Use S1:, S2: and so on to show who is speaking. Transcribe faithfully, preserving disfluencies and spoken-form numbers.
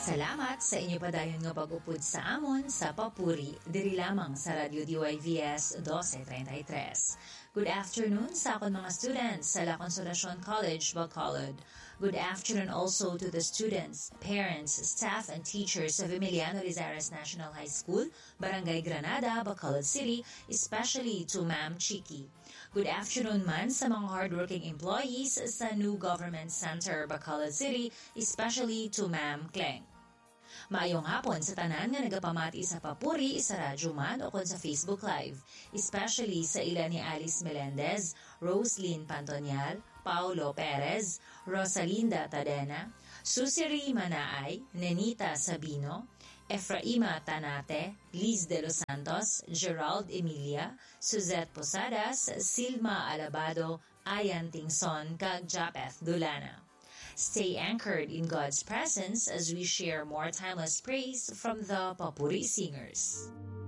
S1: Salamat sa inyo padayon nga pag-upod sa amon sa Papuri, diri lamang sa Radio D Y V S twelve thirty-three. Good afternoon sa akong mga students sa La Consolacion College, Bacolod. Good afternoon also to the students, parents, staff, and teachers of Emiliano Lizares National High School, Barangay Granada, Bacolod City, especially to Ma'am Chiki. Good afternoon man sa mga hardworking employees sa New Government Center, Bacolod City, especially to Ma'am Kleng. Maayong hapon sa tanan nga nagapamati sa Papuri, sa radyo man o kon sa Facebook Live, especially sa ila ni Alice Melendez, Roslyn Pantonial, Paulo Perez, Rosalinda Tadena, Susiri Manaay, Nenita Sabino, Efraima Tanate, Liz de los Santos, Gerald Emilia, Suzette Posadas, Silma Alabado, Ayan Tingson, kag Japeth Dulana. Stay anchored in God's presence as we share more timeless praise from the Papuri Singers.